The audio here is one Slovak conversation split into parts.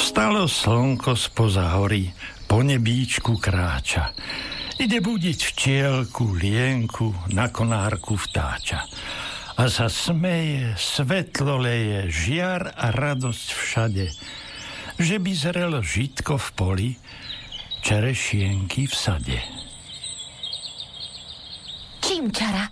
Vstalo slnko spoza hory, po nebíčku kráča. Ide budiť včielku, lienku, na konárku vtáča. A sa smeje, svetlo leje, žiar a radosť všade. Že by zrelo žitko v poli, čerešienky v sade. Čimčara.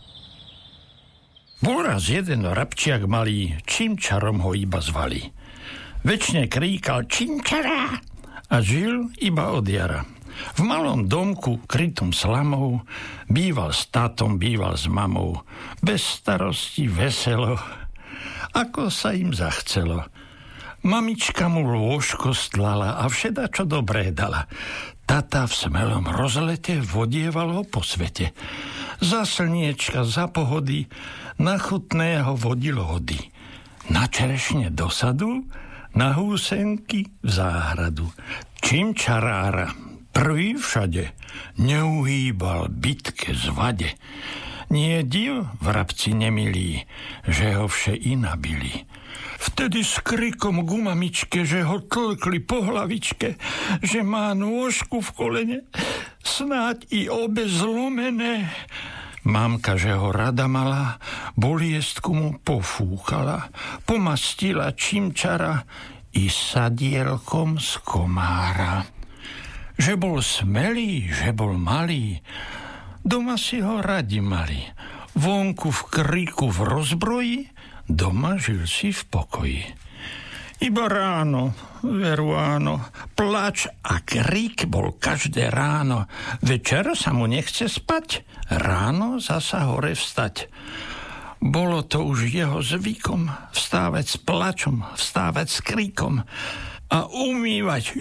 Bol raz jeden rabčiak malý, Čimčarom ho iba zvali. Večne kríkal Čimčara a žil iba od jara. V malom domku, krytom slamou, býval s tátom, býval s mamou. Bez starosti, veselo, ako sa im zachcelo. Mamička mu lôžko stlala a všeda, čo dobré dala. Tata v smelom rozlete vodieval ho po svete. Za slniečka, za pohody, na chutného vodil hody. Na čerešne do sadu, na húsenky v záhradu. Čimčarára prvý všade, neuhýbal bitke zvade. Nie div, vrabci nemilí, že ho vše i nabili. Vtedy s krikom k mamičke, že ho tlkli po hlavičke, že má nôžku v kolene, snáď i obe zlomené. Mamka, že ho rada mala, boliestku mu pofúkala, pomastila Čimčara i sadielkom z komára. Že bol smelý, že bol malý, doma si ho radi mali. Vonku v kriku v rozbroji, doma žil si v pokoji. Iba ráno, veru áno, plač a krík bol každé ráno. Večer sa mu nechce spať, ráno zasa hore vstať. Bolo to už jeho zvykom, vstávať s plačom, vstávať s kríkom a umývať,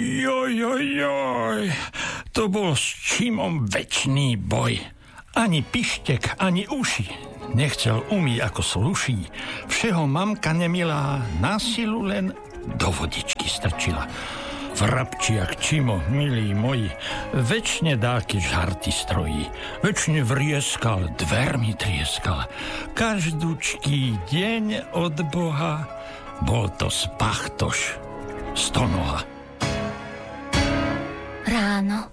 joj, to bol s Čimom večný boj. Ani pištek, ani uši nechcel umyť ako sluší. Všeho mamka nemilá, na silu len do vodičky strčila. Vrabčiak Čimo, milí moji, večne dáky žarty strojí. Večne vrieskal, dvermi trieskal. Každúčký deň od Boha bol to spachtoš stonoha. Ráno.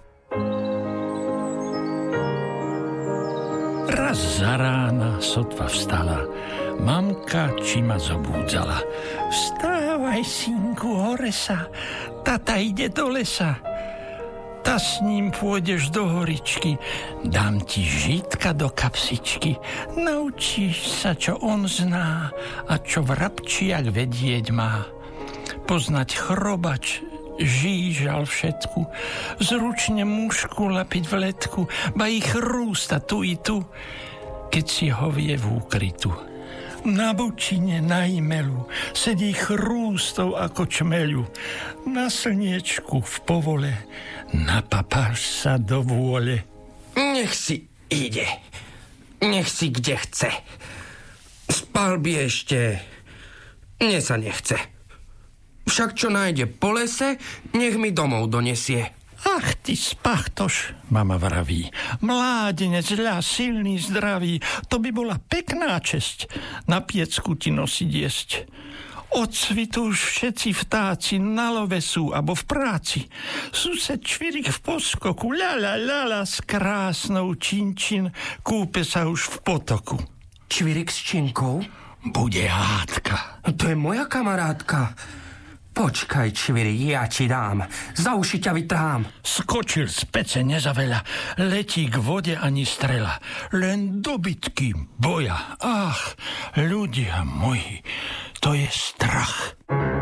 Raz za rána sotva vstala, mamka Čima zobúdzala. Vstávaj, synku, hore sa, tata ide do lesa. Ta s ním pôjdeš do horičky, dám ti žitka do kapsičky. Naučíš sa, čo on zná a čo vrabčiak vedieť má. Poznať chrobač, žížal všetku, zručne mušku lapiť v letku, ba ich rústa tu i tu, keď si ho vie v úkrytu. Na bučine, na imelu, sedí chrústov ako čmeľu. Na slniečku v povole, napapáš sa do vôle. Nech si ide, nech si kde chce. Spal by ešte, mne sa nechce. Však čo nájde po lese, nech mi domov donesie. Ach, ty spachtoš, mama vraví. Mládenec, ľa, silný, zdravý, to by bola pekná česť na piecku ti nosiť jesť. Od svitu už všetci vtáci na love sú, abo v práci. Sused Čvirik v poskoku, ľa, s krásnou Činčin, kúpe sa už v potoku. Čvirik s Činkou? Bude hádka. To je moja kamarátka. Počkaj, Čvirik, ja ti dám. Za uši ťa vytrhám. Skočil z pece nezaveľa, letí k vode ani strela. Len dobytky boja. Ach, ľudia moji, to je strach.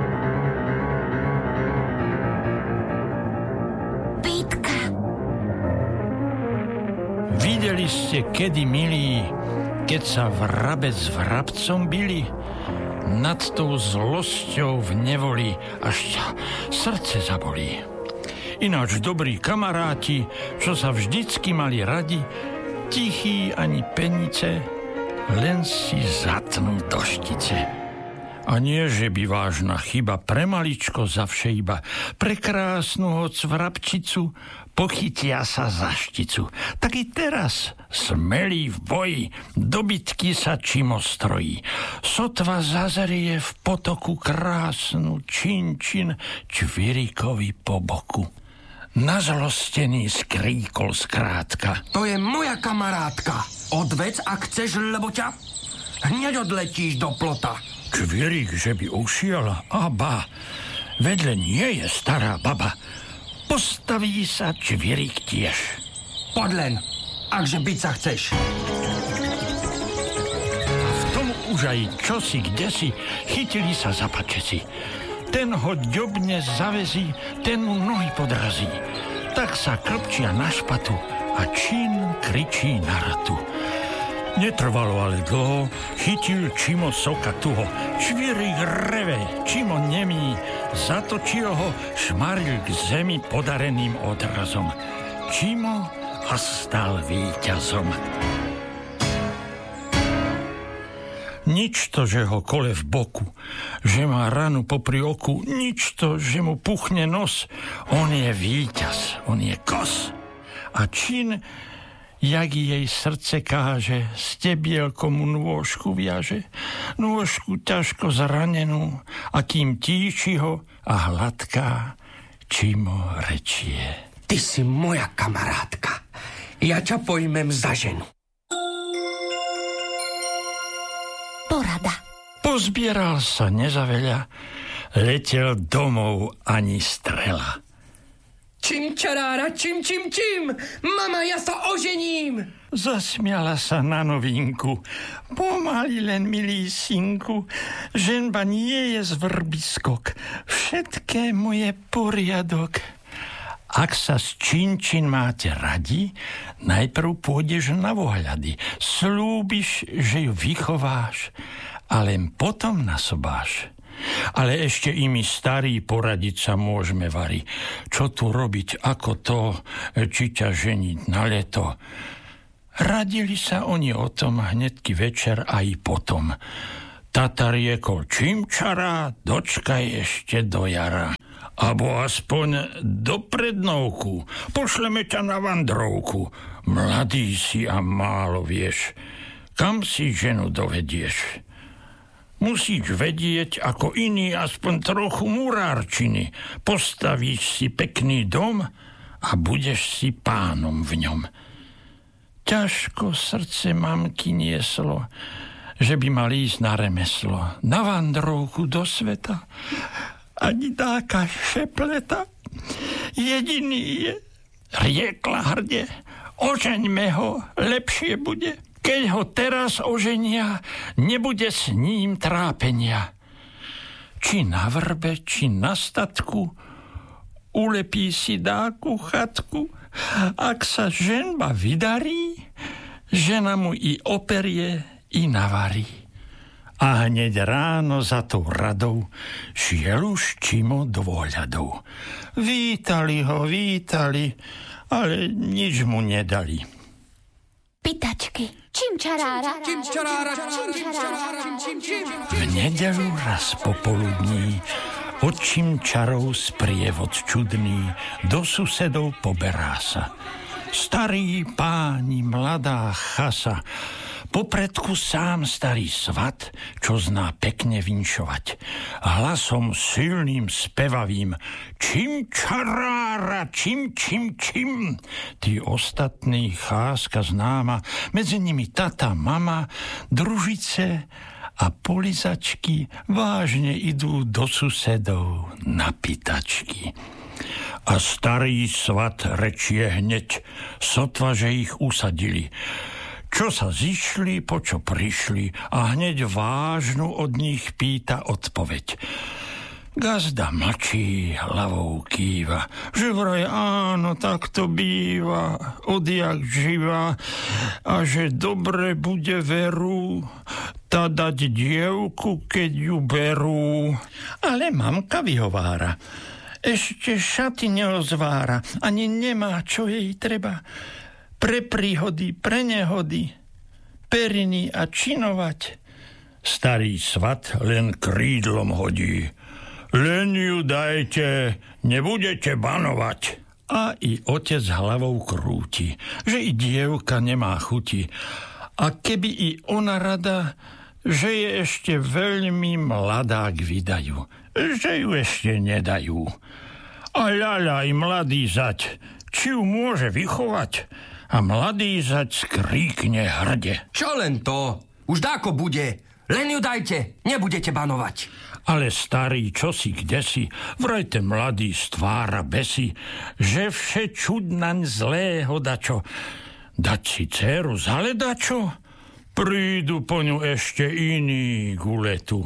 Bitka. Videli ste kedy, milí, keď sa vrabec s vrabcom bili? Nad tou zlosťou v nevoli až ťa srdce zabolí. Ináč dobrí kamaráti, čo sa vždycky mali radi, tichý ani penice, len si zatnú do štice. A nie, že by vážna chyba, pre maličko zavše iba, pre krásnu hoc vrabčicu pochytia sa za šticu. Tak i teraz, smelý v boji, do bitky sa čimo strojí. Sotva zazrie v potoku krásnu činčin čvirikovi po boku. Nazlostený skríkol skrátka. To je moja kamarátka. Odvec, ak chceš, lebo ťa hneď odletíš do plota. Čvirik, že by ušiel, aba, vedle nie je stará baba. Postaví sa Čvirik tiež. Poď len, akže byť sa chceš. A v tom už aj čosi kdesi chytili sa za pačeci. Ten ho ďobne zavezí, ten mu nohy podrazí. Tak sa klpčia na špatu a Čín kričí na ratu. Netrvalo ale dlho, chytil Čimo soka tuho. Čvirik reve, Čimo nemý, zatočil ho, šmaril k zemi podareným odrazom. Čimo a stal víťazom. Nič to, že ho kole v boku, že má ranu popri oku, nič to, že mu puchne nos. On je víťaz, on je kos. A Čín, jak jej srdce káže, stebielko mu nôžku viaže, nôžku ťažko zranenú, a kým tíči ho a hladká, Čimo rečie. Ty si moja kamarátka. Ja ťa pojmem za ženu. Porada. Pozbieral sa nezaveľa, letel domov ani strela. Čim čarára, čim, čim, čim. Mama, ja sa ožením. Zasmiala sa na novinku. Pomaly len, milý synku, ženba nie je zvrbiskok. Všetkému je poriadok. Ak sa s Činčin máte radi, najprv pôjdeš na vohľady. Slúbiš, že ju vychováš a len potom nasobáš. Ale ešte i my starí poradiť sa môžeme, vari. Čo tu robiť, ako to, či ťa ženiť na leto. Radili sa oni o tom hnedky večer aj potom. Tata riekol, čím čará, dočkaj ešte do jara. Abo aspoň do prednovku, pošleme ťa na vandrovku. Mladý si a málo vieš, kam si ženu dovedieš. Musíš vedieť, ako iný, aspoň trochu murárčiny. Postavíš si pekný dom a budeš si pánom v ňom. Ťažko srdce mamky nieslo, že by mal ísť na remeslo, na vandrovku do sveta. Ani dáka šepleta. Jediný je, riekla hrde, ožeňme ho, lepšie bude. Keď ho teraz oženia, nebude s ním trápenia. Či na vrbe, či na statku, ulepí si dáku chatku. Ak sa ženba vydarí, žena mu i operie, i navarí. A hneď ráno za tou radou šiel už Čimo do vohľadov. Vítali ho, ale nič mu nedali. Pitačky. Čím čarára. Čim čarára, čim čarára, čim čim. V nedeľu raz popoludní od Čimčarov sprievod čudný do susedov poberá sa. Starí páni, mladá chasa, popredku sám starý svat, čo zná pekne vinšovať. Hlasom silným, spevavým, čim čarára, čim, čim, čim. Tí ostatní cháska známa, medzi nimi tata, mama, družice a polizačky vážne idú do susedov na pitačky. A starý svat rečie hneď, sotva, že ich usadili. Čo sa zišli, po čo prišli, a hneď vážnu od nich pýta odpoveď. Gazda mlčí, hlavou kýva, že vraj áno, tak to býva, odjak živa, a že dobre bude veru, tá dať dievku, keď ju berú. Ale mamka vyhovára, ešte šaty neozvára, ani nemá, čo jej treba. Pre príhody, pre nehody, periny a činovať. Starý svat len krídlom hodí. Len ju dajte, nebudete banovať. A i otec hlavou krúti, že i dievka nemá chuti. A keby i ona rada, že je ešte veľmi mladá k vydajú, že ju ešte nedajú. A ľaľaj, mladý zať, či ju môže vychovať? A mladý zať skríkne hrde. Čo len to? Už dáko bude. Len ju dajte, nebudete banovať. Ale starý, čosi kdesi, vraj ten mladý stvára besi, že vše čudnaň zlého dačo. Dať si dceru za ledačo? Prídu po ňu ešte iní guletu.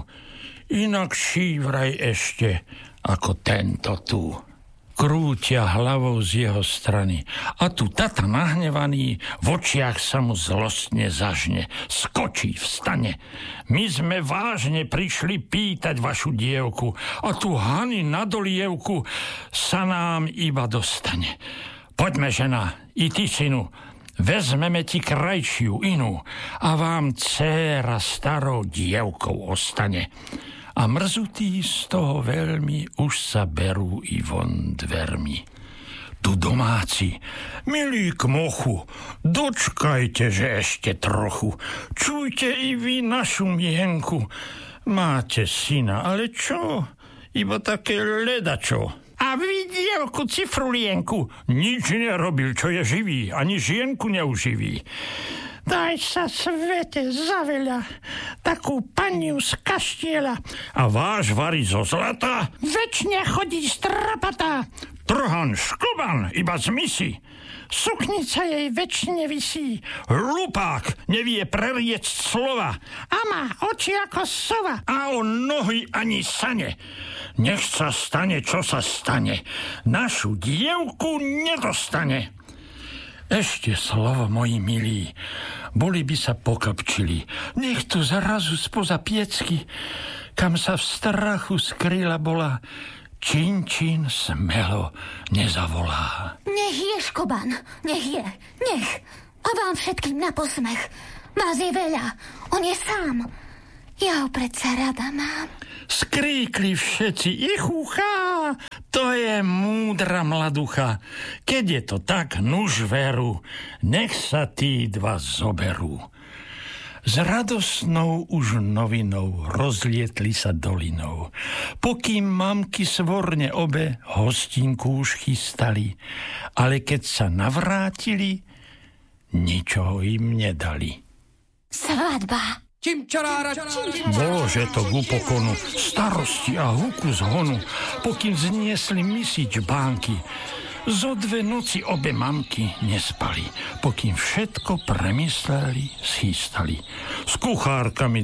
Inakší vraj ešte ako tento tu. Krútia hlavou z jeho strany. A tu tata nahnevaný v očiach sa mu zlostne zažne. Skočí, vstane. My sme vážne prišli pýtať vašu dievku a tu Hany na dolievku sa nám iba dostane. Poďme, žena, i ty, synu, vezmeme ti krajšiu inú a vám dcéra starou dievkou ostane. A mrzutí z toho veľmi už sa berú i von dvermi. Tu domáci, milí k mochu, dočkajte, že ešte trochu. Čujte i vy našu mienku. Máte syna, ale čo? Iba také ledačo. A vy, dievku cifrulienku, nič nerobil, čo je živý, ani žienku neuživí. Daj sa svete za veľa, takú paniu z kaštieľa. A váš varí zo zlata? Večne chodí strapatá. Trhan, škoban, iba z misy. Suknica jej večne visí. Hlupák nevie preriecť slova. A má oči ako sova. A on nohy ani sane. Nech sa stane, čo sa stane. Našu dievku nedostane. Ešte slovo, moji milí, boli by sa pokapčili. Nech tu zrazu spoza piecky, kam sa v strachu skryla bola, čin smelo nezavolá. Nech je, Škoban, nech je, nech. A vám všetkým na posmech. Vás je veľa, on je sám. Ja ho predsa rada mám. Skríkli všetci, ichuchá, to je múdra mladucha. Keď je to tak, nuž veru, nech sa tí dva zoberú. S radosnou už novinou rozlietli sa dolinou. Pokým mamky svorne obe hostinku už chystali, ale keď sa navrátili, ničoho im nedali. Svadba. Čimčarára, Bože, to k upokonu, starosti a huku zhonu, pokým zniesli misič bánky. Zo 2 noci obe mamky nespali, pokým všetko premysleli, schystali. S kuchárkami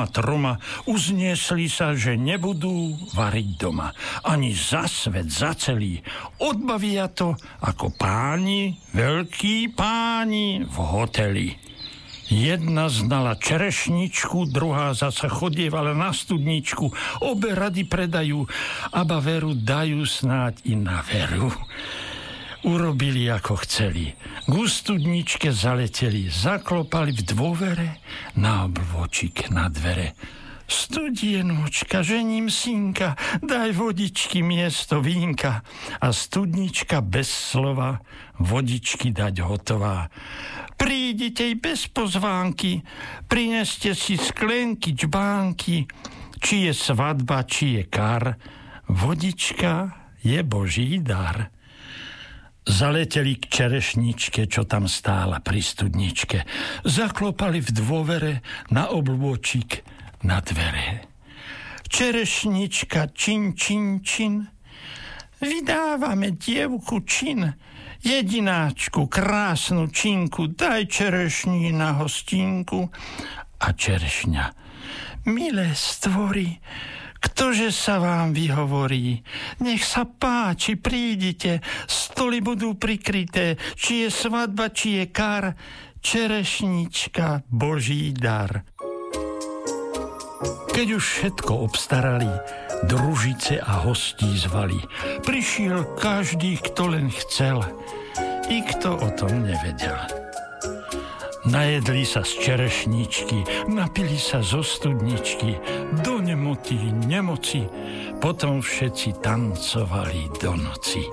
2-3 uzniesli sa, že nebudú variť doma. Ani za svet, za celý. Odbavia to ako páni, veľkí páni v hoteli. Jedna znala čerešničku, druhá zasa chodievala na studničku. Obe rady predajú, aba veru dajú snáď i na veru. Urobili, ako chceli. K studničke zaleteli, zaklopali v dôvere, na obvočik na dvere. Studienúčka, žením synka, daj vodičky miesto vínka. A studnička bez slova, vodičky dať hotová. Prídite bez pozvánky, prineste si sklenky, čbánky, či je svadba, či je kar, vodička je Boží dar. Zaleteli k čerešničke, čo tam stála pri studničke. Zaklopali v dôvere na obľôčik na dvere. Čerešnička, čin. Vydávame dievku čin. Jedináčku, krásnu činku, daj čerešní na hostinku. A čerešňa, milé stvory, ktože sa vám vyhovorí? Nech sa páči, prídite, stoly budú prikryté, či je svadba, či je kar, čerešnička, Boží dar. Keď už všetko obstarali, družice a hostí zvali. Prišiel každý, kto len chcel, i kto o tom nevedel. Najedli sa z čerešničky, napili sa zo studničky, do nemoty, nemoci, potom všetci tancovali do noci.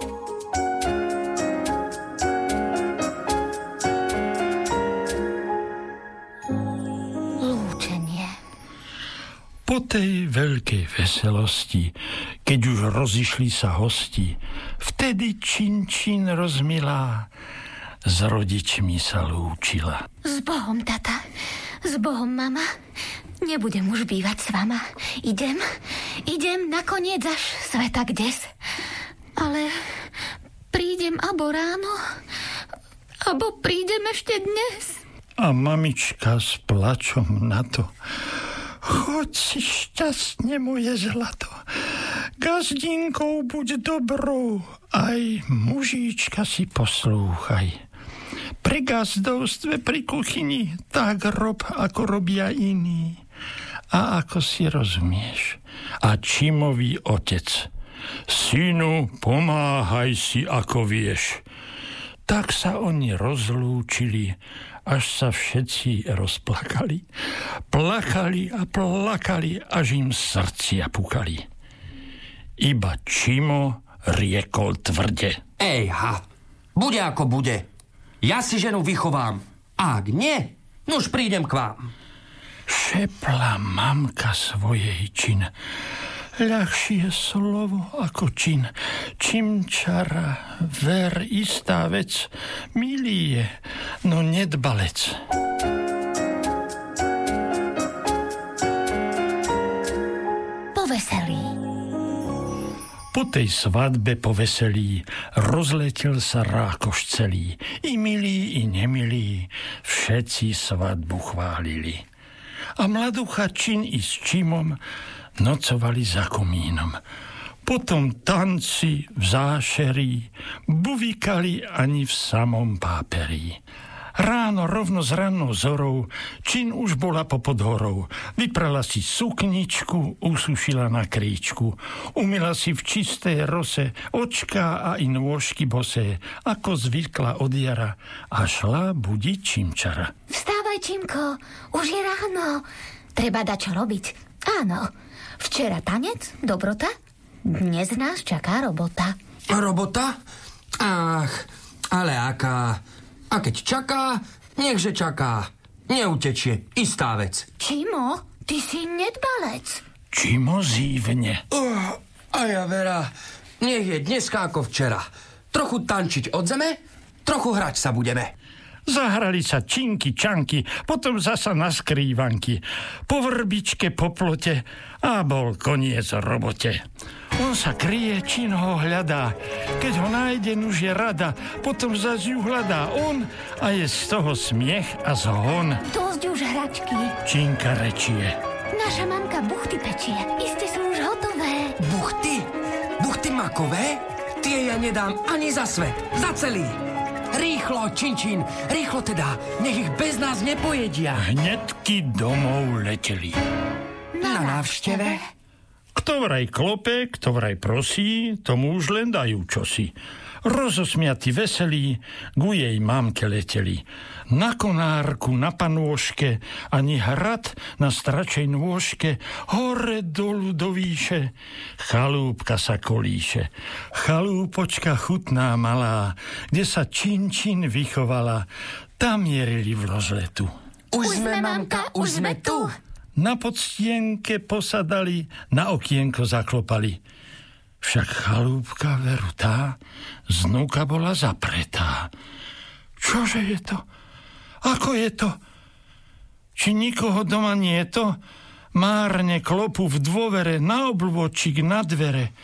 Lúčenie. Po tej veľkej veselosti, keď už rozišli sa hosti, vtedy Činčin rozmilá s rodičmi sa lúčila. S Bohom, tata. S Bohom, mama. Nebudem už bývať s vama. Idem nakoniec až sveta kdes. Ale prídem abo ráno, abo prídem ešte dnes. A mamička s plačom na to: choď si šťastne, moje zlato. Gazdinkou buď dobrou, aj mužíčka si poslúchaj. Pri gazdovstve, pri kuchyni, tak rob, ako robia iní. A ako si rozumieš? A Čimovi otec: synu, pomáhaj si, ako vieš. Tak sa oni rozlúčili, až sa všetci rozplakali. Plakali a plakali, až im srdcia pukali. Iba Čimo riekol tvrde: Ejha, bude ako bude. Ja si ženu vychovám. Ak nie, nuž prídem k vám. Šepla mamka svojej Čin. Ľahšie slovo ako čin. Čimčara, ver, istá vec, milý je, no nedbalec. Poveselí. Po tej svadbe poveselí rozletel sa rákoš celý. I milí, i nemilí, všetci svadbu chválili. A mladucha Čin i s Čimom nocovali za komínom. Potom tanci v zášerí, buvikali ani v samom páperí. Ráno rovno s rannou zorou Čin už bola popod horou. Vyprala si sukničku, usušila na kríčku. Umyla si v čistej rose očká a i nôžky bosé, ako zvykla od jara, a šla budiť Čimčara. Vstávaj, Čimko, už je ráno. Treba dať čo robiť. Áno, včera tanec, dobrota, dnes nás čaká robota. Robota? Ach, ale aká... A keď čaká, nechže čaká. Neutečie, istá vec. Čimo, ty si nedbalec. Čimo zívne. A ja vera, nech je dneska ako včera. Trochu tančiť od zeme, trochu hrať sa budeme. Zahrali sa činky, čanky, potom zasa na skrývanky. Po vrbičke, po plote a bol koniec robote. On sa kryje, Čin ho hľadá. Keď ho nájde, nuž je rada. Potom zas ju hľadá on a je z toho smiech a zhon. Dosť už hračky. Činka rečie: Naša mamka buchty pečie. Iste sú už hotové. Buchty? Buchty makové? Tie ja nedám ani za svet. Za celý. Rýchlo, Činčín, rýchlo teda. Nech ich bez nás nepojedia. Hnedky domov leteli. Na návšteve? Kto vraj klope, kto vraj prosí, tomu už len dajú čosi. Rozosmiatí veselí ku jej mamke leteli. Na konárku, na panôžke, ani hrad na stračej nôžke, hore dolu do výše, chalúbka sa kolíše. Chalúpočka chutná malá, kde sa Činčin vychovala, tam mierili v rozletu. Už sme, mamka, už sme tu. Na podstienke posadali, na okienko zaklopali. Však chalúbka veru tá znúka bola zapretá. Čože je to? Ako je to? Či nikoho doma nie je to? Márne klopu v dôvere, na obľôčik, na dvere.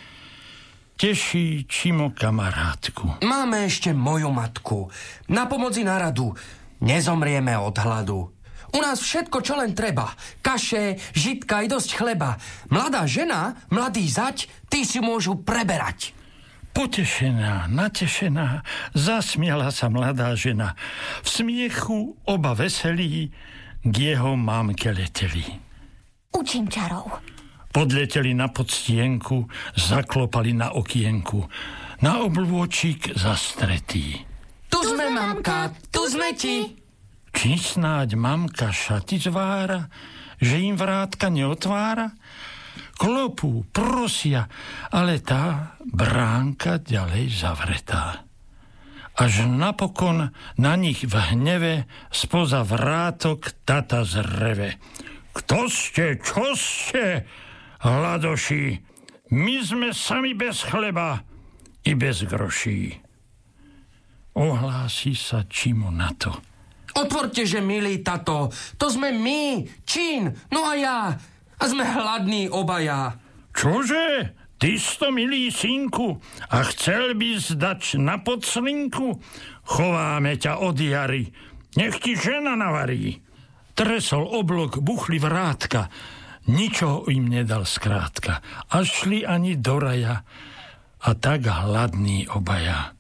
Teší Čimo kamarátku. Máme ešte moju matku. Na pomoci na radu. Nezomrieme od hladu. U nás všetko, čo len treba. Kaše, žitka i dosť chleba. Mladá žena, mladý zať, tí si môžu preberať. Potešená, natešená, zasmiala sa mladá žena. V smiechu oba veselí k jeho mámke leteli. U Čimčarov. Podleteli na podstienku, zaklopali na okienku. Na obľôčik zastretí. Tu sme, mamka, tu sme ti. Či snáď mamka šaty zvára, že im vrátka neotvára? Klopú, prosia, ale tá bránka ďalej zavretá. Až napokon na nich v hneve spoza vrátok tata zreve. Kto ste, čo ste, hladoši? My sme sami bez chleba i bez groší. Ohlási sa Čimo na to. Otvorte, že milý tato, to sme my, Čín, no a ja. A sme hladní obaja. Čože? Tysto, milý synku, a chcel by zdať na podslinku? Chováme ťa od jary, nech ti žena navarí. Tresol oblok, buchli vrátka, ničoho im nedal skrátka. A šli ani do raja, a tak hladní obaja.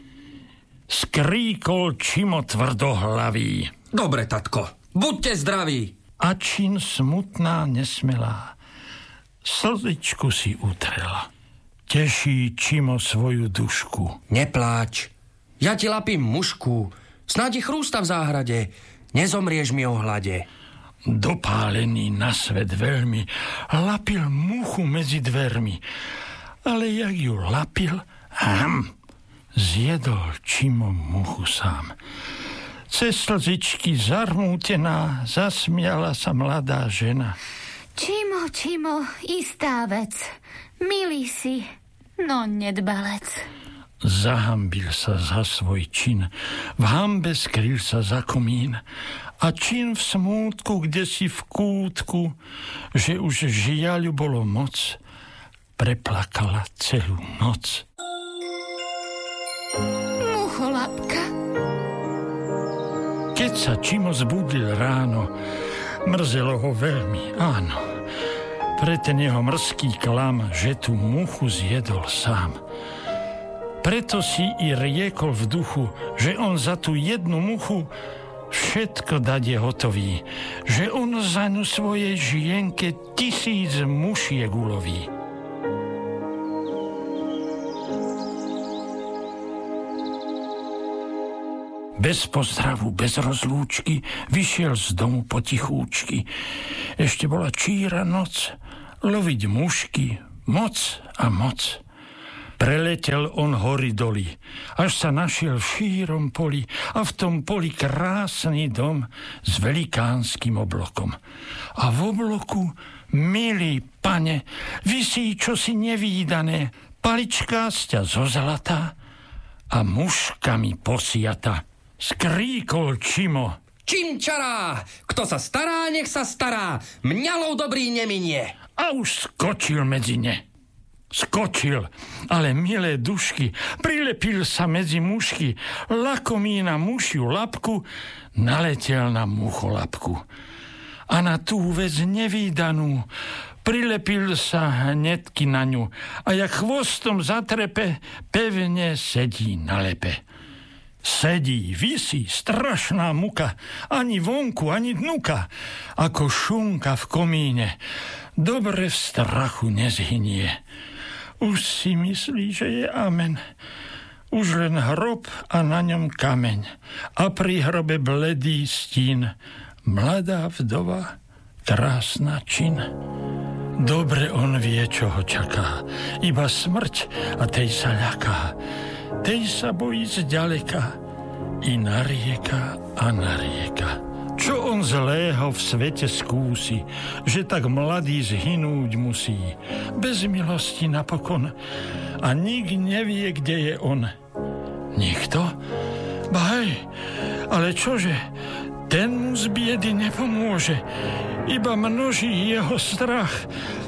Skríkol Čimo tvrdohlavý. Dobre, tatko, buďte zdraví. A Čín smutná, nesmelá, slzičku si utrela. Teší Čimo svoju dušku. Nepláč, ja ti lapím mušku, snáď chrústa v záhrade, nezomrieš mi o hlade. Dopálený na svet veľmi, lapil muchu medzi dvermi, ale jak ju lapil, zjedol Čimo muchu sám. Cez slzičky zarmútená zasmiala sa mladá žena. Čimo, istá vec, milý si, no nedbalec. Zahambil sa za svoj čin, v hanbe skryl sa za komín a Čín v smútku, kdesi v kútku, že už žiaľu bolo moc, preplakala celú noc. Mucholapka. Keď sa Čimo zbudil ráno, mrzelo ho veľmi, áno. Pre ten jeho mrzký klam, že tú muchu zjedol sám. Preto si i riekol v duchu, že on za tú jednu muchu všetko dať je hotový, že on za ňu svojej žienke 1000 mušiek uloví. Bez pozdravu, bez rozlúčky vyšiel z domu potichúčky. Ešte bola číra noc, loviť mušky, moc a moc. Preletel on hory doly, až sa našiel v šírom poli a v tom poli krásny dom s velikánskym oblokom. A v obloku, milý pane, visí čosi nevídané, palička sťa zo zlata a muškami posiata. Skríkol Čimo. Činčará, kto sa stará, nech sa stará, mňalov dobrý neminie. A už skočil medzi ne. Skočil, ale milé dušky, prilepil sa medzi mušky, lakomý na mušiu lapku, naletel na mucholapku. A na tú vec nevídanú, prilepil sa hnedky na ňu a jak chvostom zatrepe, pevne sedí na lepe. Sedí, visí, strašná muka, ani vonku, ani dnuka, ako šunka v komíne, dobre v strachu nezhynie. Už si myslí, že je amen. Už len hrob a na ňom kameň. A pri hrobe bledý stín. Mladá vdova, krásna Čin. Dobre on vie, čo ho čaká. Iba smrť a tej sa ľaká. Tej sa bojí zďaleka. I narieka a narieka. Čo on zlého v svete skúsi, že tak mladý zhynúť musí, bez milosti napokon, a nik nevie, kde je on. Nikto? Baj, ale čože, ten mu z biedy nepomôže, iba množí jeho strach.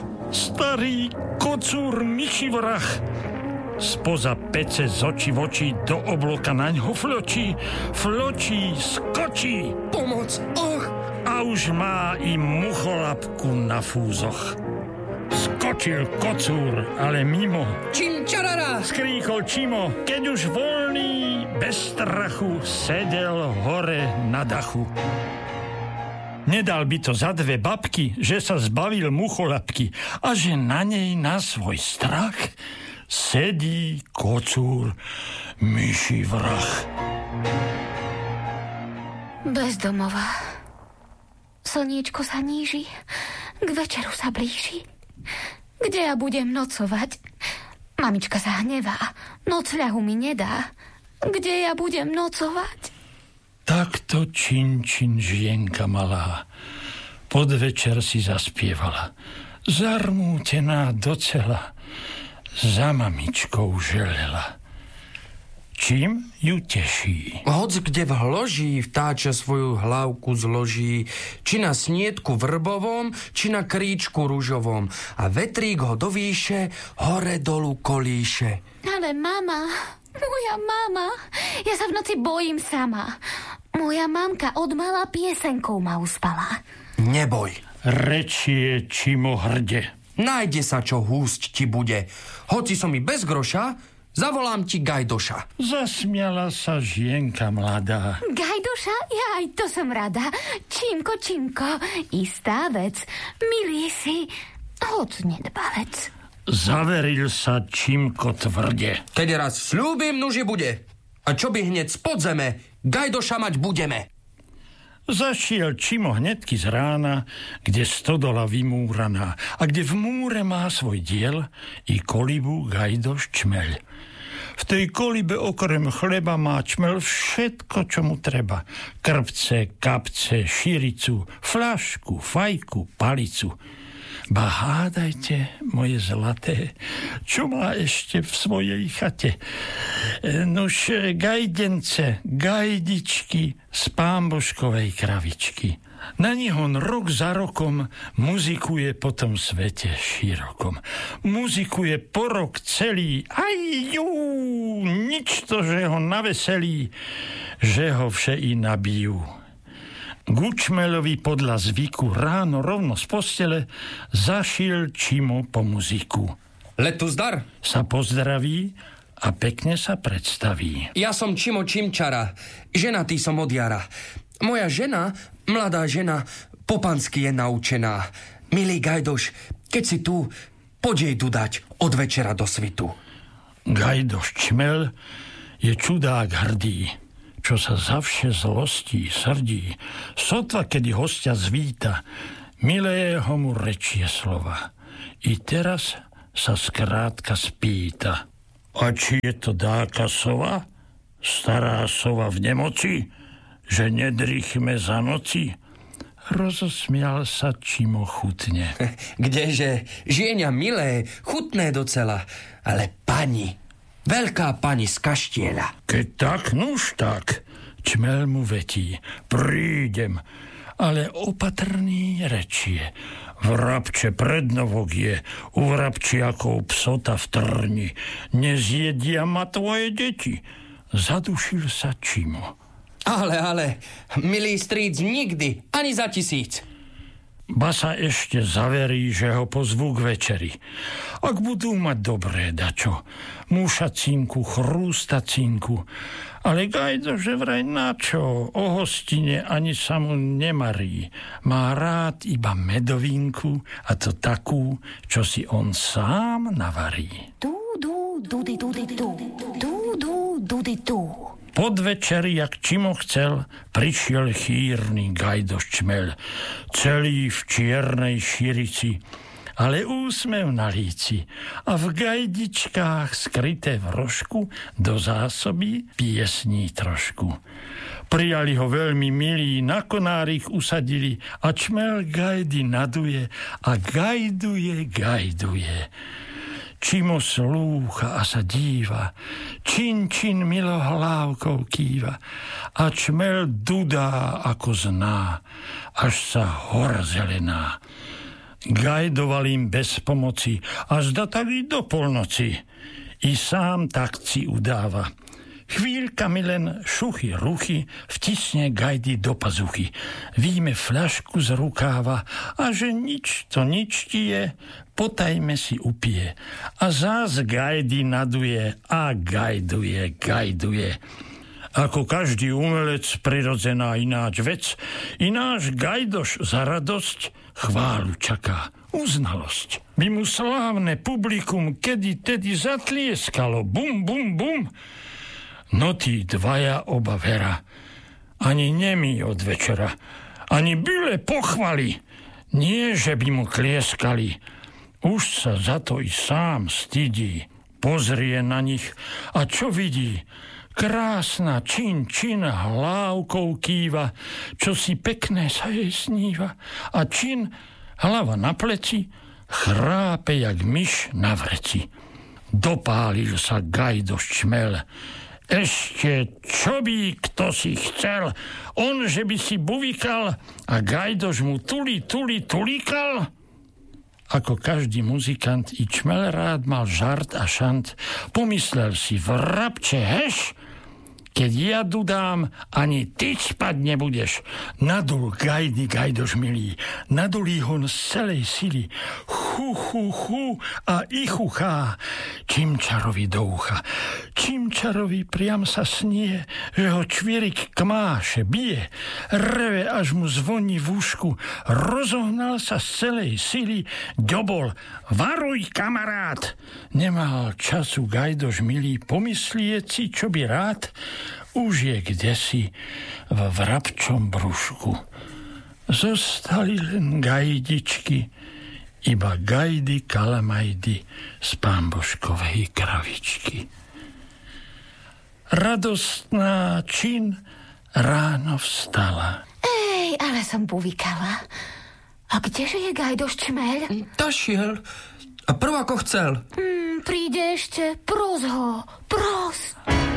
Starý kocúr myšivrach spoza pece z očí v oči do obloka naňho fločí, skočí. Pomoc, och! A už má i mucholapku na fúzoch. Skočil kocúr, ale mimo. Činčarara! Skríkol Čimo, keď už voľný, bez strachu, sedel hore na dachu. Nedal by to za dve babky, že sa zbavil mucholapky a že na nej na svoj strach sedí kocúr myší vrah. Bezdomová. Slniečko sa níži, k večeru sa blíži. Kde ja budem nocovať? Mamička sa hnevá, nocľahu mi nedá. Kde ja budem nocovať? Takto čin žienka malá. Podvečer si zaspievala. Zarmútená docela, za mamičkou želela. Čím ju teší? Hoc kde v hloží vtáča svoju hlavku zloží, či na sniedku vrbovom, či na kríčku ružovom. A vetrík ho do výše, hore dolu kolíše. Ale mama, moja mama, ja sa v noci bojím sama. Moja mamka od mala piesenkou ma uspala. Neboj. Rečie Čimo hrde. Nájde sa, čo húsť ti bude. Hoci som i bez groša, zavolám ti Gajdoša. Zasmiala sa žienka mladá. Gajdoša? Ja aj to som rada. Čimko, istá vec. Milý si, hoc nedbalec. Zaveril sa Čimko tvrde. Keď raz sľúbim, nuži bude. A čo by hneď z podzeme, Gajdoša mať budeme. Zašiel Čimo hnedky z rána, kde stodola vymúraná a kde v múre má svoj diel i kolibu Gajdoš Čmeľ. V tej kolibe okrem chleba má Čmeľ všetko, čo mu treba. Krpce, kapce, širicu, fľašku, fajku, palicu. Ba hádajte, moje zlaté, čo má ešte v svojej chate? Nuž gajdence, gajdičky z pámboškovej kravičky. Na nich on rok za rokom muzikuje po tom svete širokom. Muzikuje po rok celý, aj jú, nič to, že ho naveselí, že ho vše i nabijú. Gučmeľovi podľa zvyku ráno rovno z postele zašiel Čimo po muziku. Letu zdar, sa pozdraví a pekne sa predstaví. Ja som Čimo Čimčara, ženatý som od jara. Moja žena, mladá žena, po pansky je naučená. Milý Gajdoš, keď si tu, poď jej tu dať od večera do svitu. Gajdoš Čmeľ je čudák hrdý, čo sa zavše zlostí, srdí. Sotva, kedy hostia zvíta, milého mu rečie slova. I teraz sa skrátka spýta. A či je to dáka sova? Stará sova v nemoci? Že nedrýchme za noci? Rozosmial sa Čimo chutne. Kdeže, žienia milé, chutné docela, ale pani, veľká pani z kaštieľa. Keď tak, nuž tak, Čmeľ mu vetí. Prídem, ale opatrný rečie. Vrabče prednovok je, u vrabčiakov psota v trni. Nezjedia ma tvoje deti. Zadušil sa Čimo. Ale, milý stríc, nikdy, ani za 1000. Ba sa ešte zaverí, že ho pozvú k večeri. Ak budú mať dobré dačo, mušacinku, chrústacinku, ale Gajdo, že vraj načo, o hostine ani sa mu nemarí. Má rád iba medovinku, a to takú, čo si on sám navarí. Podvečer, jak Čimo chcel, prišiel chýrny Gajdoš Čmeľ, celý v čiernej širici, ale úsmev na líci a v gajdičkách skryté v rožku do zásoby piesní trošku. Prijali ho veľmi milí, na konárich usadili a Čmeľ gajdy naduje a gajduje. Čimo slúcha a sa díva, čin milo hlávkou kýva a Čmeľ dudá ako zná, až sa hora zelená. Gajdoval im bez pomoci a zda tak i do polnoci. I sám tak si udáva. Chvíľkami len šuchy, ruchy vtisne Gajdy do pazuchy. Víme fľašku z rukáva a že nič ti je, potajme si upije. A zás Gajdy naduje a gajduje. Ako každý umelec prirodzená ináč vec, ináš Gajdoš za radosť chválu čaká, uznalosť. By mu slávne publikum kedy tedy zatlieskalo, bum. No tí dvaja oba vera ani nemý od večera, ani byle pochvali. Nie, že by mu tlieskali. Už sa za to i sám stydí. Pozrie na nich a čo vidí? Krásna čin hlávkou kýva, čo si pekné sa jej sníva. A čin, hlava na pleci, chrápe jak myš na vreci. Dopálil sa Gajdoš čmel. Ešte čo by kto si chcel? On, že by si buvikal a Gajdoš mu tulikal? Ako každý muzikant i čmel rád mal žart a šant, pomyslel si vrabče heš, keď ja dudám, ani ty spať nebudeš. Nadul Gajdoš milý, nadulí ho z celej sily. Hu a ichuchá, Čimčarovi do ucha. Čimčarovi priam sa snie, že ho čvierik kmáše, bije, reve, až mu zvoní v ušku. Rozohnal sa z celej sily, ďobol, varuj kamarát. Nemal času Gajdoš milý pomyslieť si, čo by rád. Už je kdesi v vrabčom brúšku. Zostali len gajdičky, iba gajdy kalamajdy z Pánboškovej kravičky. Radostná čin ráno vstala. Ej, ale som buvikala. A kdeže je Gajdoš čmeľ? Tašiel. A prv ako chcel. Príde ešte, pros ho, pros.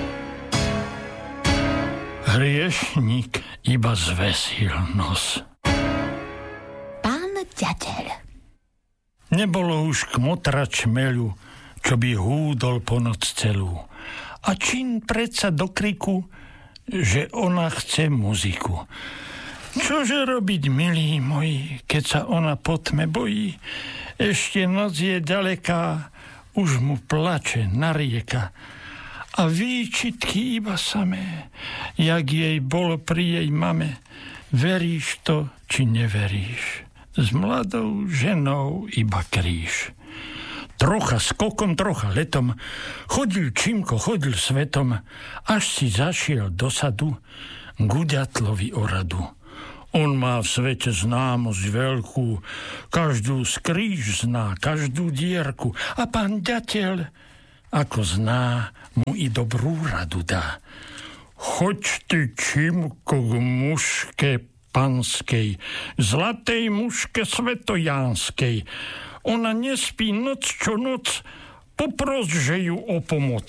Hriešnik iba zvesil nos. Pán ďateľ. Nebolo už kmotra čmeľu, čo by húdol po noc celú. A čin predsa do kriku, že ona chce muziku. Čože robiť, milí moji, keď sa ona po tme bojí? Ešte noc je ďaleká, už mu plače narieka. A výčitky iba samé, jak jej bolo pri jej mame. Veríš to, či neveríš? S mladou ženou iba kríž. Trocha skokom, trocha letom, chodil Čimko, chodil svetom, až si zašiel do sadu k ďatlovi oradu. On má v svete známosť veľkú, každú skríž zná, každú dierku. A pán ďateľ, ako zná, mu i dobrú radu dá. Choď ty, Čimko, k muške panskej, zlatej muške svetojánskej. Ona nespí noc čo noc, popros, že ju o pomoc.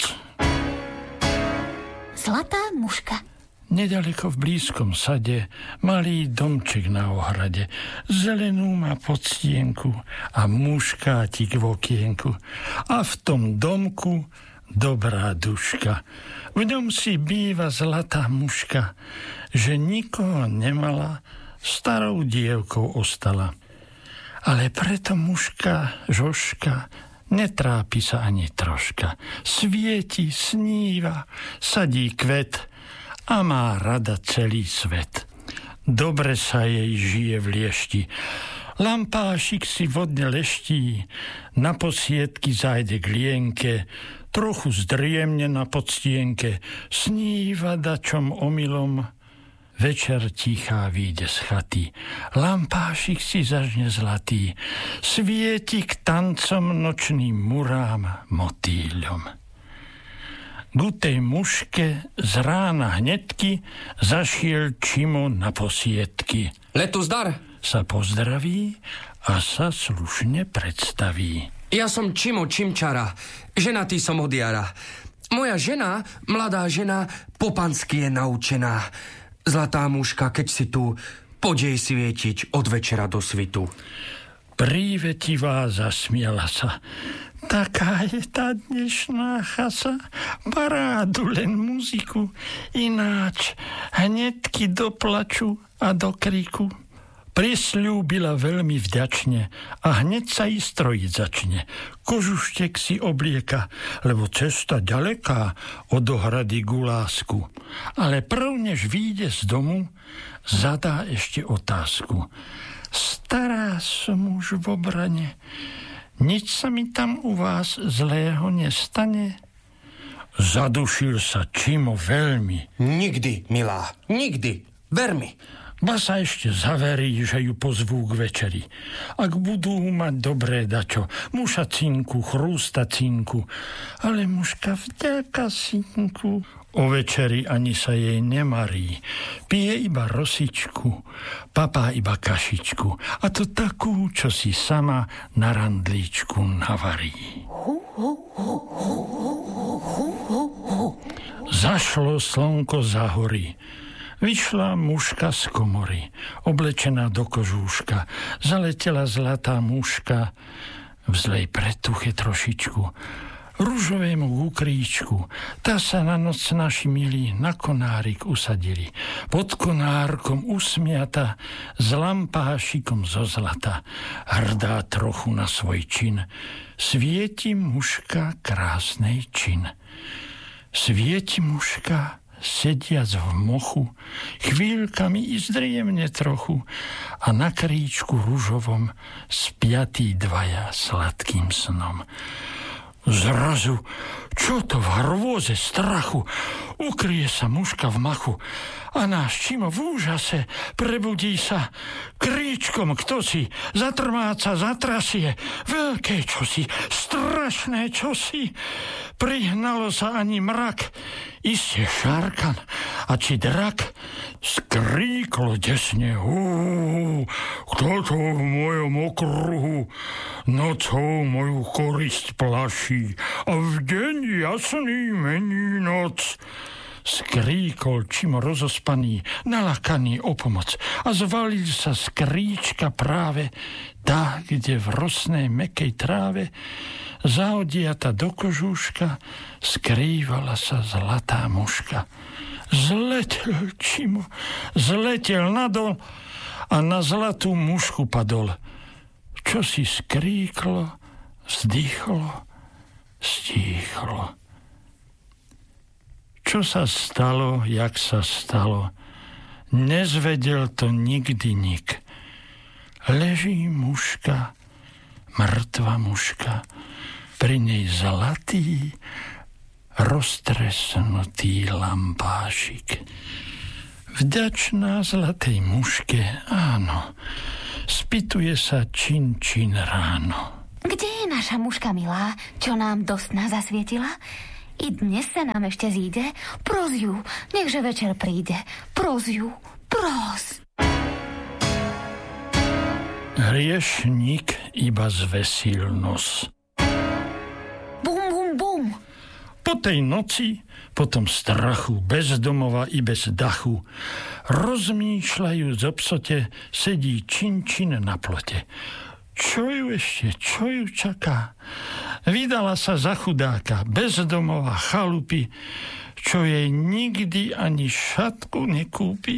Zlatá muška. Nedaleko v blízkom sade malý domček na ohrade. Zelenú má podstienku a muškátik v okienku. A v tom domku dobrá duška. V ňom si býva zlatá muška, že nikoho nemala, starou dievkou ostala. Ale preto muška, žoška, netrápi sa ani troška. Svieti, sníva, sadí kvet a má rada celý svet. Dobre sa jej žije v liešti. Lampášik si vodne leští, na posiedky zájde k lienke, trochu zdriemne na podstienke, sníva dačom omylom, večer tichá výjde z chaty. Lampášik si zažne zlatý, svieti k tancom nočným murám motýľom. Ku tej muške z rána hnedky zašiel Čimo na posiedky. Letu zdar, sa pozdraví a sa slušne predstaví. Ja som Čimo Čimčara, ženatý som od jara. Moja žena, mladá žena, po pansky je naučená. Zlatá muška, keď si tu, poď jej svietiť od večera do svitu. Prívetivá zasmiela sa. Taká je tá dnešná chasa, parádu len muziku, ináč hnedky do plaču a do kriku. Prisľúbila veľmi vďačne a hneď sa i strojiť začne. Kožuštek si oblieka, lebo cesta ďaleká od ohrady ku lásku. Ale prv, než vyjde z domu, zadá ešte otázku. Stará som už v obrane, nič sa mi tam u vás zlého nestane? Zadušil sa Čimo veľmi. Nikdy, milá, nikdy. Ver mi. Ba sa ešte zaverí, že ju pozvú k večeri. Ak budú mať dobré dačo, mušacinku, chrústacinku, ale muška vďaka synku. O večeri ani sa jej nemarí. Pije iba rosičku, papá iba kašičku. A to takú, čo si sama na randlíčku navarí. Zašlo slnko za hory. Vyšla muška z komory, oblečená do kožúška. Zaletela zlatá muška v zlej pretuche trošičku. Ružovému kúkríčku, tá sa na noc naši milí na konárik usadili. Pod konárkom usmiata, s lampášikom zo zlata, hrdá trochu na svoj čin. Svieti muška krásnej čin. Svieti muška, sediac v mochu, chvíľkami i zdriemne trochu a na kríčku ružovom spiatí dvaja sladkým snom. Zrazu, čo to v hrôze strachu, ukrie sa muška v machu a náš Čimo v úžase prebudí sa. Kríčkom ktosi zatrmáca, zatrasie, veľké čosi, strašné čosi. Prihnalo sa ani mrak, iste šarkan a či drak. Skríklo desne, kto to v mojom okruhu nocou moju korist plaší a v deň jasný mení noc. Skríkol Čimo rozospaný, nalakaný o pomoc a zvalil sa z kríčka práve tá, kde v rosnej mekej tráve zaodiata do kožúška skrývala sa zlatá muška. Zletel Čimo, zletel nadol a na zlatú mušku padol. Čo si skríklo, vzdychlo, stíchlo. Čo sa stalo, jak sa stalo, nezvedel to nikdy nik. Leží muška, mŕtva muška, pri nej zlatý, roztresnutý lampášik. Vďačná zlatej muške, áno, spýtuje sa čin ráno. Kde je naša muška milá, čo nám do sna zasvietila? I dnes sa nám ešte zíde. Pros ju, nechže večer príde. Pros ju, pros. Hriešnik iba zvesil nos. Bum, bum, bum. Po tej noci, po tom strachu, bez domova i bez dachu, rozmýšľajúc o psote, sedí čin na plote. Čo ju čaká? Vydala sa za chudáka, bez domova chalupy, čo jej nikdy ani šatku nekúpi.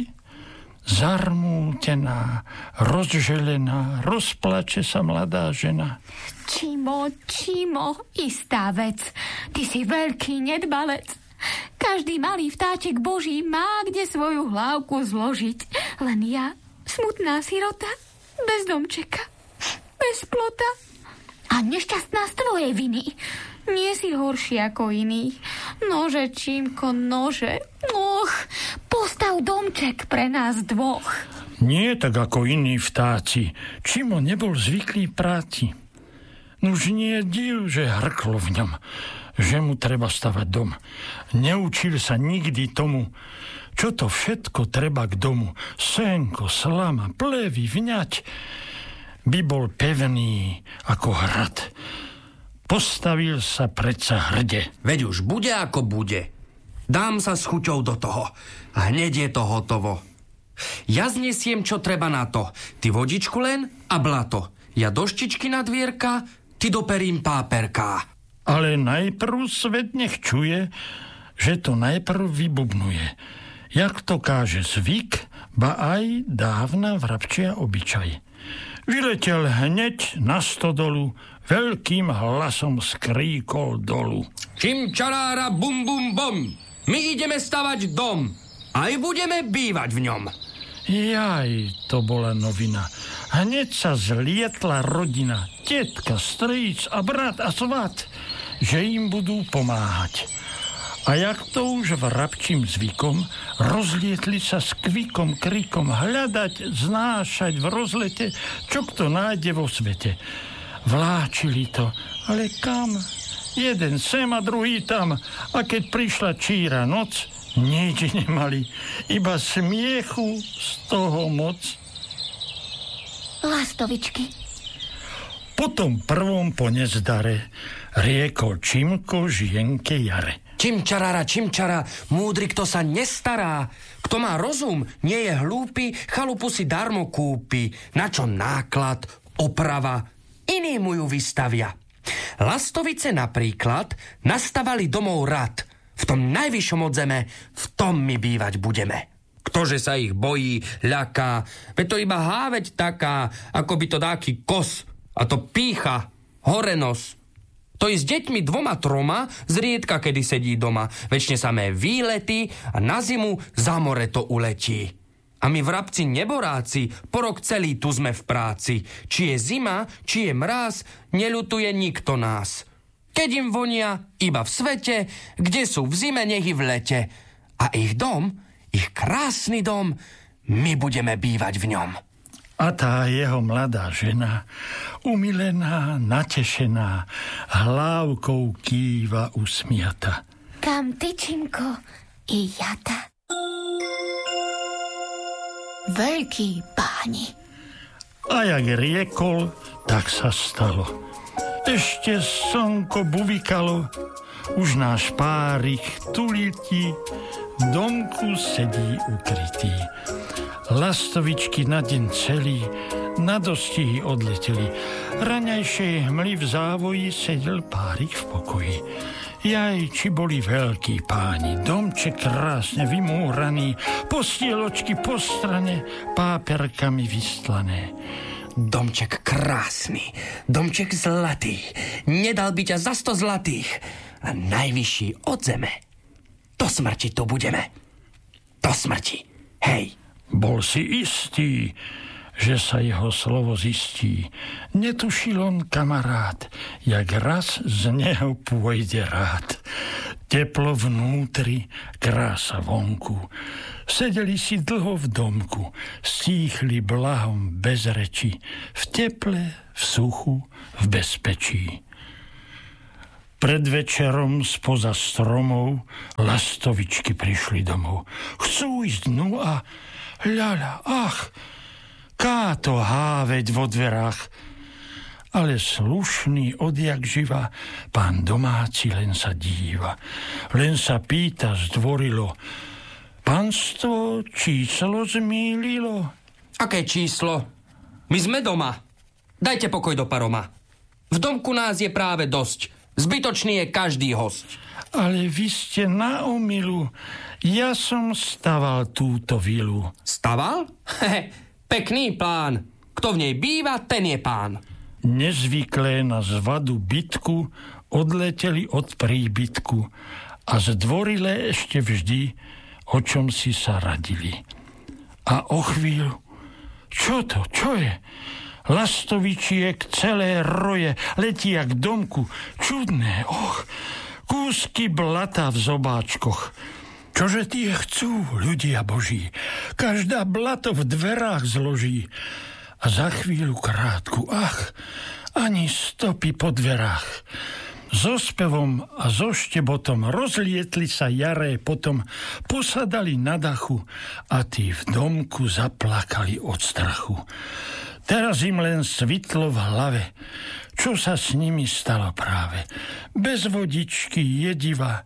Zarmútená, rozželená, rozplače sa mladá žena. Čimo, istá vec. Ty si veľký nedbalec. Každý malý vtáček boží má kde svoju hlávku zložiť. Len ja, smutná sirota, bez domčeka, bez plota a nešťastná z tvojej viny. Nie si horší ako iných. Nože, Čímko, nože. Postav domček pre nás dvoch. Nie tak ako iní vtáci. Čimo nebol zvyklý práci. Nuž nie div, že hrklo v ňom, že mu treba stavať dom. Neučil sa nikdy tomu, čo to všetko treba k domu. Senko, slama, plevy, vňať. By bol pevný ako hrad. Postavil sa predsa hrde. Veď už bude ako bude. Dám sa s chuťou do toho. A hneď je to hotovo. Ja znesiem, čo treba na to. Ty vodičku len a blato. Ja doštičky na dvierka, ty doperím páperká. Ale najprv svet nech čuje, že to najprv vybubnuje. Jak to káže zvyk, ba aj dávna vrabčia obyčaj. Vyletel hneď na stodolu, veľkým hlasom skríkol dolu. Čimčarára bum bum bom, my ideme stavať dom, aj budeme bývať v ňom. Jaj, to bola novina. Hneď sa zlietla rodina, tetka, strýc a brat a svat, že im budú pomáhať. A jak to už vrabčím zvykom, rozlietli sa s kvikom, krikom hľadať, znášať v rozlete, čo kto nájde vo svete. Vláčili to, ale kam? Jeden sem a druhý tam. A keď prišla číra noc, nič nemali, iba smiechu z toho moc. Lastovičky. Po tom prvom po nezdare riekol Čimko žienke Jare. Čimčarára, čimčara, múdry, kto sa nestará. Kto má rozum, nie je hlúpy, chalupu si darmo kúpi. Na čo náklad, oprava, iní mu ju vystavia. Lastovice napríklad nastavali domov rad. V tom najvyššom od zeme, v tom my bývať budeme. Ktože sa ich bojí, ľaká, veď to iba háveť taká, ako by to dáky kos, a to pícha, horenos. To i s deťmi 2-3 zriedka kedy sedí doma. Večne samé výlety a na zimu za more to uletí. A my vrabci neboráci, po rok celý tu sme v práci. Či je zima, či je mráz, neľutuje nikto nás. Keď im vonia, iba v svete, kde sú v zime, nech i v lete. A ich dom, ich krásny dom, my budeme bývať v ňom. A tá jeho mladá žena, umilená, natešená, hlávkou kýva usmiata. Kam ty, Čimko, i jata? Veľkí páni. A jak riekol, tak sa stalo. Ešte slnko buvikalo, už náš párik tulití, v domku sedí ukrytý. Lastovičky na deň celý na dostihy odleteli. Raňajšej hmly v závoji sedel párik v pokoji. Jaj, či boli veľkí páni, domček krásne vymúraný, postieločky po strane, páperkami vystlané. Domček krásny, domček zlatý, nedal by ťa za 100 zlatých. A najvyšší od zeme. Do smrti tu budeme. Do smrti, hej. Bol si istý, že sa jeho slovo zistí. Netušil on, kamarát, jak raz z neho pôjde rád. Teplo vnútri, krása vonku. Sedeli si dlho v domku, stíchli blahom bez reči, v teple, v suchu, v bezpečí. Pred večerom spoza stromov lastovičky prišli domov. Chcú ísť dnu a ľaľa, ach, ká to háveť vo dverách. Ale slušný odjak živa, pán domáci len sa díva. Len sa pýta zdvorilo, pánstvo číslo zmýlilo? Aké číslo? My sme doma. Dajte pokoj do paroma. V domku nás je práve dosť. Zbytočný je každý hosť. Ale vy ste na omilu. Ja som staval túto vilu. Staval? Pekný plán. Kto v nej býva, ten je pán. Nezvyklé na zvadu bytku odleteli od príbytku a zdvorilé ešte vždy, o čom si sa radili. A o chvíľu, čo to, čo je? Lastovičiek celé roje, letí jak domku. Čudné, kúsky blata v zobáčkoch. Čože tie chcú, ľudia boží? Každá blato v dverách zloží. A za chvíľu krátku, ani stopy po dverách. So spevom a so štebotom rozlietli sa jaré, potom posadali na dachu a tí v domku zaplakali od strachu. Teraz im len svitlo v hlave, čo sa s nimi stalo práve. Bez vodičky jediva,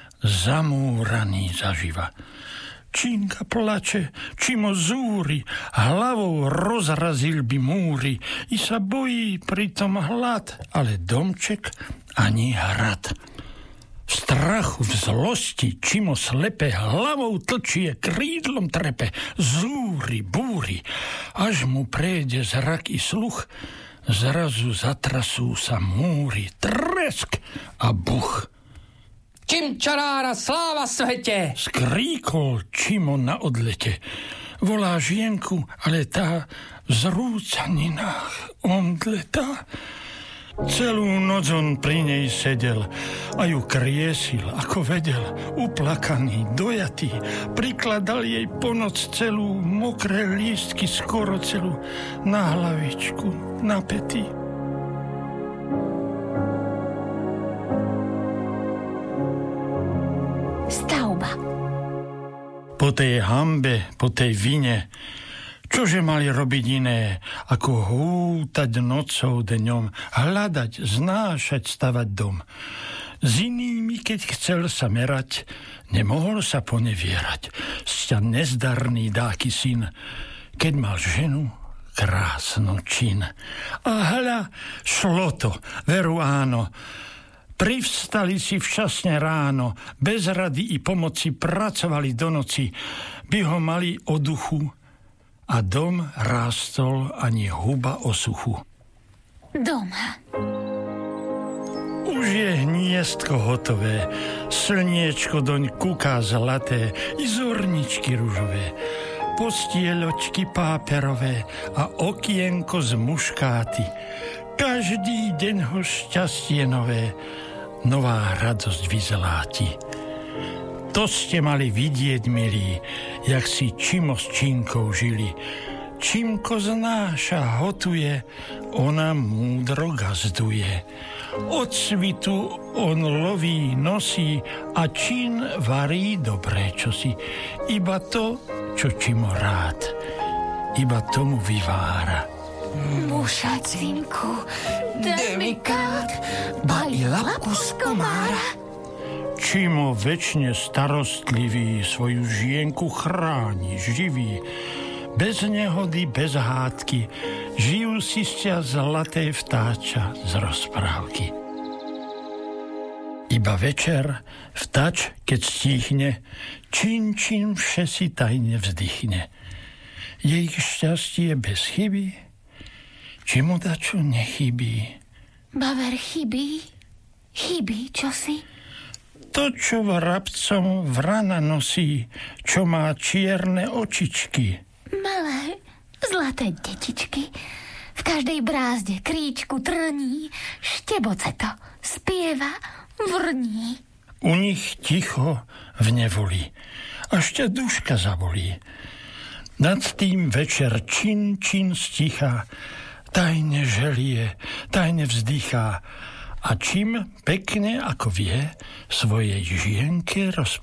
zamúraný zaživa. Činka plače, Čimo zúri, hlavou rozrazil by múry, i sa bojí pritom hlad, ale domček ani hrad. V strachu, v zlosti, Čimo slepe, hlavou tlčie, krídlom trepe, zúri, búri, až mu prejde zrak i sluch, zrazu zatrasú sa múry, tresk a buch. Čimčarára, sláva svete! Skríkol Čimo na odlete. Volá žienku, ale tá v zrúcaninách omdletá. Celú noc on pri nej sedel a ju kriesil, ako vedel, uplakaný, dojatý. Prikladal jej po noc celú, mokré lístky skoro celú, na hlavičku, na pety. Stavba. Po tej hanbe, po tej vine, čože mali robiť iné, ako hútať nocou dňom, hľadať, znášať, stavať dom. S inými, keď chcel sa merať, nemohol sa ponevierať. Sťa nezdarný dáky syn, keď mal ženu, krásnu čin. A hľa, šlo to, veru áno. Privstali si včasne ráno, bez rady i pomoci pracovali do noci, by ho mali o duchu, a dom rástol ani huba o suchu. Doma. Už je hniezko hotové, slniečko doň kúká zlaté, i zorničky ružové, postieľočky páperové a okienko z muškáty. Každý deň ho šťastie nové, nová radosť vyzláti. To ste mali vidieť, milí, jak si Čimo s Činkou žili. Čimko znáša, hotuje, ona múdro gazduje. Od svitu on loví, nosí a Čin varí dobré čosi. Iba to, čo Čimo rád, iba tomu vyvára. Muša, cvinku, demikát, ba i labku z komára. Čimo večne starostlivý svoju žienku chráni, živí. Bez nehody, bez hádky, žijú si sťa zlaté vtáča z rozprávky. Iba večer, vtač, keď stíchne, Čin vše si tajne vzdychne. Jej šťastie bez chyby, či mu dačo nechybí? Baver, chybí čosi? To, čo vrabcom vrana nosí, čo má čierne očičky. Malé, zlaté detičky. V každej brázde, kríčku trní, šteboce to, spieva, vrní. U nich ticho v nevoli, až ťa duška zabolí. Nad tým večer Čin sticha, tajne želie, tajne vzdychá, a čím pekne, ako vie, svojej žienke rozpráva.